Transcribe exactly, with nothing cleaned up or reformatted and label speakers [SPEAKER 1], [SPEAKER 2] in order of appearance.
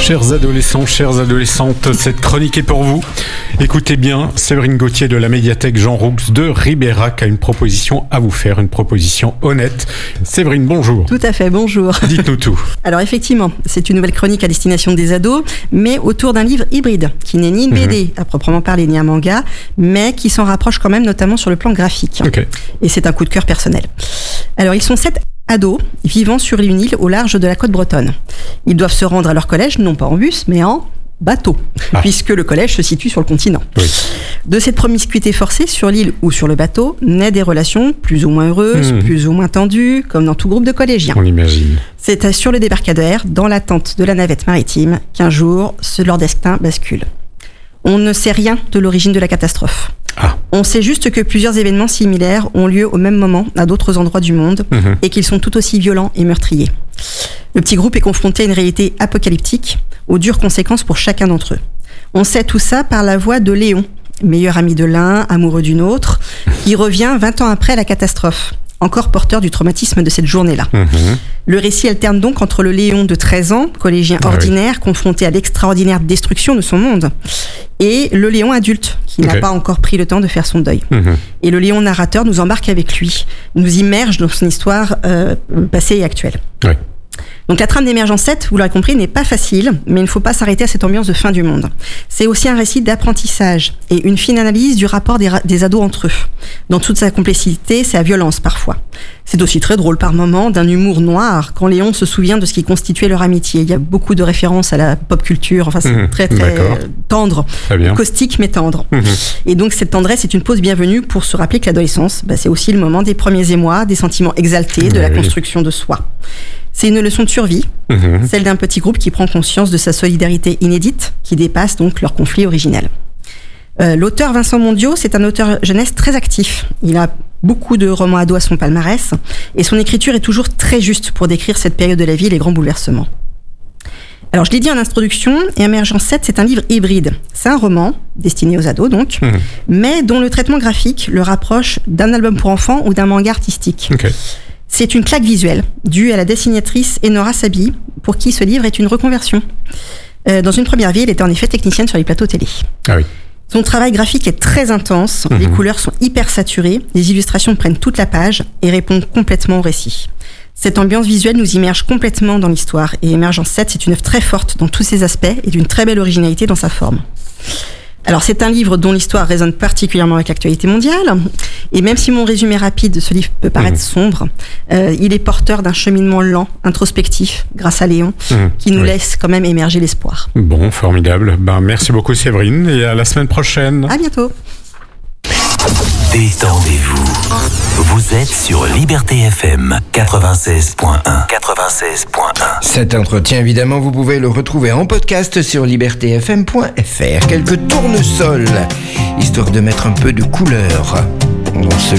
[SPEAKER 1] Chers adolescents, chères adolescentes, cette chronique est pour vous. Écoutez bien, Séverine Gauthier de la médiathèque Jean Roux de Ribérac a une proposition à vous faire, une proposition honnête. Séverine, bonjour.
[SPEAKER 2] Tout à fait, bonjour.
[SPEAKER 1] Dites-nous tout. Alors
[SPEAKER 2] effectivement, c'est une nouvelle chronique à destination des ados, mais autour d'un livre hybride, qui n'est ni une B D mmh. à proprement parler, ni un manga, mais qui s'en rapproche quand même, notamment sur le plan graphique.
[SPEAKER 1] Okay.
[SPEAKER 2] Et c'est un coup de cœur personnel. Alors ils sont sept ados vivant sur une île au large de la côte bretonne. Ils doivent se rendre à leur collège, non pas en bus, mais en bateau, ah. puisque le collège se situe sur le continent.
[SPEAKER 1] Oui.
[SPEAKER 2] De cette promiscuité forcée sur l'île ou sur le bateau, naît des relations plus ou moins heureuses, mmh. plus ou moins tendues, comme dans tout groupe de collégiens.
[SPEAKER 1] On imagine.
[SPEAKER 2] C'est sur le débarcadère, dans l'attente de la navette maritime, qu'un jour, leur destin bascule. On ne sait rien de l'origine de la catastrophe.
[SPEAKER 1] Ah.
[SPEAKER 2] On sait juste que plusieurs événements similaires ont lieu au même moment à d'autres endroits du monde mmh. et qu'ils sont tout aussi violents et meurtriers. Le petit groupe est confronté à une réalité apocalyptique, aux dures conséquences pour chacun d'entre eux. On sait tout ça par la voix de Léon, meilleur ami de l'un, amoureux d'une autre, qui revient vingt ans après la catastrophe, encore porteur du traumatisme de cette journée-là. Mmh. Le récit alterne donc entre le Léon de treize ans, collégien ah ordinaire, oui. confronté à l'extraordinaire destruction de son monde, et le Léon adulte, qui okay. n'a pas encore pris le temps de faire son deuil. Mmh. Et le Léon narrateur nous embarque avec lui, nous immerge dans son histoire euh, passée et actuelle.
[SPEAKER 1] Oui.
[SPEAKER 2] Donc la trame d'Émergence sept, vous l'aurez compris, n'est pas facile, mais il ne faut pas s'arrêter à cette ambiance de fin du monde. C'est aussi un récit d'apprentissage et une fine analyse du rapport des, ra- des ados entre eux. Dans toute sa complexité, sa violence parfois. C'est aussi très drôle par moments, d'un humour noir, quand Léon se souvient de ce qui constituait leur amitié. Il y a beaucoup de références à la pop culture, enfin c'est mmh, très très d'accord. tendre, très caustique mais tendre. Mmh. Et donc cette tendresse est une pause bienvenue pour se rappeler que l'adolescence, bah, c'est aussi le moment des premiers émois, des sentiments exaltés, de oui, la oui. construction de soi. C'est une leçon de survie, mmh. celle d'un petit groupe qui prend conscience de sa solidarité inédite, qui dépasse donc leur conflit originel. Euh, l'auteur Vincent Mondiaux, c'est un auteur jeunesse très actif. Il a beaucoup de romans ados à son palmarès, et son écriture est toujours très juste pour décrire cette période de la vie et les grands bouleversements. Alors, je l'ai dit en introduction, Émergence sept, c'est un livre hybride. C'est un roman, destiné aux ados donc, mmh. mais dont le traitement graphique le rapproche d'un album pour enfants ou d'un manga artistique.
[SPEAKER 1] Okay.
[SPEAKER 2] C'est une claque visuelle, due à la dessinatrice Enora Sabi, pour qui ce livre est une reconversion. Euh, dans une première vie, elle était en effet technicienne sur les plateaux télé.
[SPEAKER 1] Ah oui.
[SPEAKER 2] Son travail graphique est très intense, mmh. les couleurs sont hyper saturées, les illustrations prennent toute la page et répondent complètement au récit. Cette ambiance visuelle nous immerge complètement dans l'histoire, et Émergence sept, c'est une œuvre très forte dans tous ses aspects et d'une très belle originalité dans sa forme. Alors c'est un livre dont l'histoire résonne particulièrement avec l'actualité mondiale, et même si mon résumé rapide de ce livre peut paraître mmh. sombre, euh, il est porteur d'un cheminement lent, introspectif, grâce à Léon, mmh. qui nous oui. laisse quand même émerger l'espoir.
[SPEAKER 1] Bon, formidable. Ben, merci beaucoup Séverine, et à la semaine prochaine.
[SPEAKER 2] À bientôt.
[SPEAKER 3] Détendez-vous. Vous êtes sur Liberté F M quatre-vingt-seize point un. quatre-vingt-seize point un.
[SPEAKER 4] Cet entretien, évidemment, vous pouvez le retrouver en podcast sur liberté f m point f r. Quelques tournesols, histoire de mettre un peu de couleur dans ce